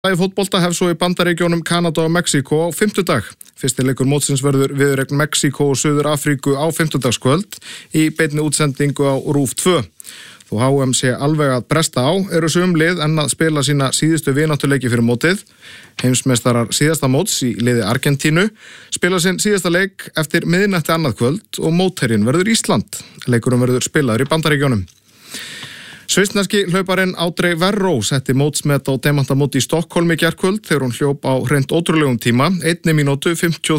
Í fótbolta hefst svo í Bandaríkjunum, Kanada og Mexíkó á fimmtudag. Fyrsti leikur mótsins verður viðureign Mexíkó og Suður-Afríku á fimmtudagskvöld í beinni útsendingu á RÚV 2. Þó HM sé alveg að bresta á, eru sum lið enn að spila sína síðustu vináttuleiki fyrir mótið. Heimsmeistarar síðasta móts í liði Argentínu spila sinn síðasta leik eftir miðnætti annað kvöld og mótherjinn verður Ísland. Leikurinn verður spilaður í Bandaríkjunum. Svissneski hlauparinn Audrey Verro setti mótsmet á demantamóti í Stokkólmi í gærkvöld þegar hún hljóp á hreint ótrúlegum tíma, 1 mínútu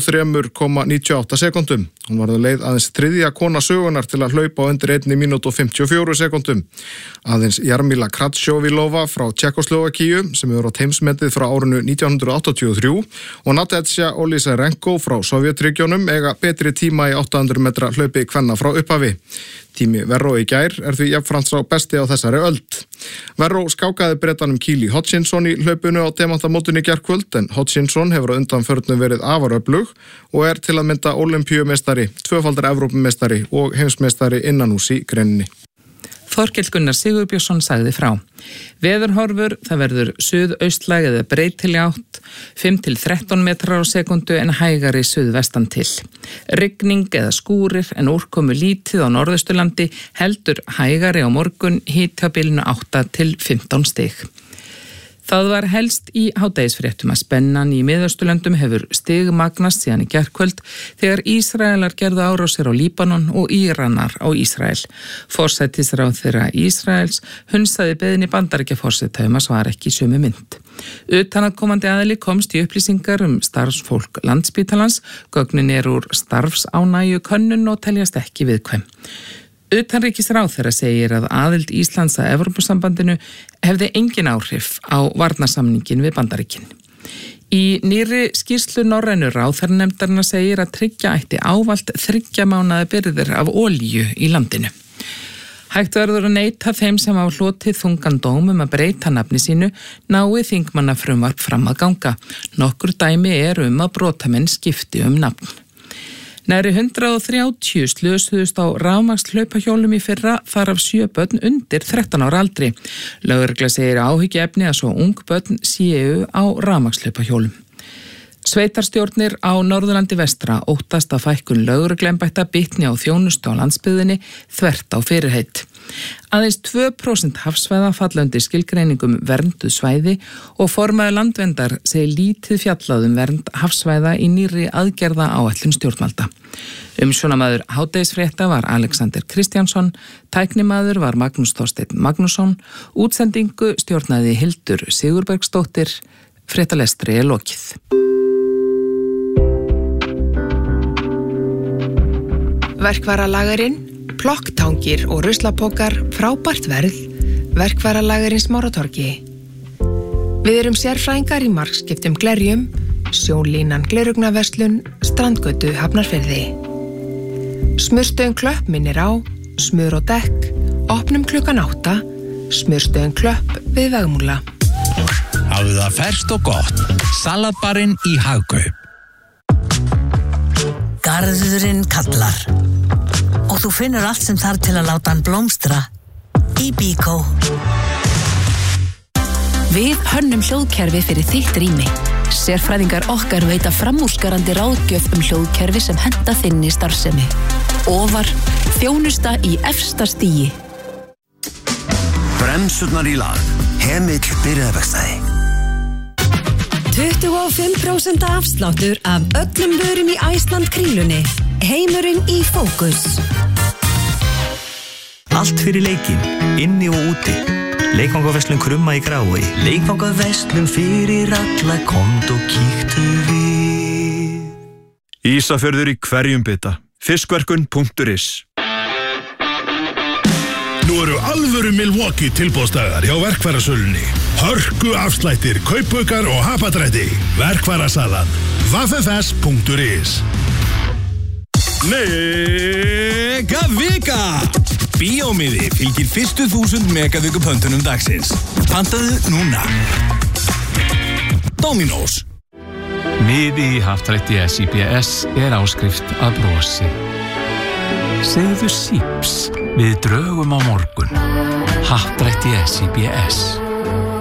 53,98 sekúndum. Hún varð leið aðeins þriðja kona sögunar til að hlaupa á undir 1 mínútu og 54 sekúndum. Aðeins Jarmila Kratsjovilova frá Tékkóslóvakíu sem hefur átt heimsmetið frá árinu 1983 og Nadezhda Olisarenko frá Sovétríkjunum eiga betri tíma í 800 metra hlaupi kvenna frá upphafi. Tími Verro í gær því jafnframt sá besti á þessari öld. Verro skákaði Bretanum Keely Hodgkinson í hlaupinu á demantamótinu í gærkvöld en Hodgkinson hefur á undanförnu verið afar öflug og til að mynda ólympíumeistari, tvöfaldar Evrópumeistari og heimsmeistari innanhús í greininni. Þorkell Gunnar Sigurbjörnsson sagði frá. Veðurhorfur, það verður suðaustlæg eða breytileg átt, 5-13 metrar á sekundu en hægari suðvestan til. Rigning eða skúrir en úrkomu lítið á Norðausturlandi, heldur hægari á morgun, hiti á bilinu 8-15 stig. Það var helst í hádegisfréttum að spennan í Miðausturlöndum hefur stigmagnast síðan í gærkvöld þegar Ísraelar gerðu árásir á Líbanon og Íranar á Ísrael. Forsætisráðherra Ísraels hunsaði beiðni Bandaríkjaforseta að svara ekki í sömu mynd. Utanaðkomandi aðili komst í upplýsingar starfsfólk Landspítalans, gögnin úr starfsánægju könnun og teljast ekki viðkvæm. Utanríkisráðherra segir að aðild Íslands að Evrópusambandinu hefði engin áhrif á varnarsamningin við Bandaríkin. Í nýrri skýrslu norrænu ráðherranefndarinnar segir að tryggja ætti ávallt 3 mánaða birgðir af olíu í landinu. Hægt verður að neita þeim sem hafa hlotið þungan dóm að breyta nafni sínu nái þingmannafrumvarp fram að ganga. Nokkur dæmi að brotamenn skipti nafn. Næri 130 slösuðust á rafmagnshlaupahjólum í fyrra, þar af 7 börn undir 13 ára aldri. Lögregla segir áhyggjuefni að svo ung börn séu á rafmagnshlaupahjólum. Sveitarstjórnir á Norðurlandi vestra óttast að fækkun lögregluembætta bitni á þjónustu á landsbyggðinni þvert á fyrirheit. Aðeins 2% hafsvæða falla undir skilgreiningum vernduð svæði og formaður landverndar segir lítið fjallað vernd hafsvæða í nýrri aðgerða áætlun stjórnvalda. Umsjónamaður hádegisfrétta var Alexander Kristjánsson, tæknimaður var Magnús Þorsteinn Magnússon, útsendingu stjórnaði Hildur Sigurbergsdóttir, fréttalestri lokið. Verkvaralagarinn, plokktangir og ruslapokar, frábært verð, verkvaralagarinn Smáratorgi. Við erum sérfræðingar í margskiptum glerjum, sjónlínan glerugnaverslun, strandgötu Hafnarfirði. Smurstöðin Klöpp minnir á, smur og dekk, opnum klukkan 8, smurstöðin Klöpp við Vegmúla. Hafðu það ferskt og gott, salatbarinn í Hagkaup. Garðurinn kallar og þú finnur allt sem þarf til að láta hann blómstra í Bíkó. Við hönnum hljóðkerfi fyrir þitt rými. Sérfræðingar okkar veita framúrskarandi ráðgjöf hljóðkerfi sem henta þinni starfsemi. Ofar, þjónusta í efsta stigi. Bremsurnar í lag. Hemill byrjaðverkstæði. 25% afsláttur af öllum vörum í Iceland krílunni. Heimurinn í fókus. Allt fyrir leikinn, inni og úti. Leikvangaverslun Krumma í Grái. Leikvangaverslun fyrir alla, komdu og kíktu við. Ísafjörður í hverjum bita. Fiskverkun.is. Nú eru alvöru Milwaukee tilboðsdagar hjá verkfærasölunni. Hörku afslættir, kaupaukar og hapadrætti. Verkfærasalan. www.fs.is. Mega vika! Bíómiði fylgir fyrstu 1000 megaviku pöntunum dagsins. Pantaðu núna. Dominos. Miði í happdrætti SIBS áskrift að brosi. Segðu síps við drögum á morgun. Happdrætti SIBS.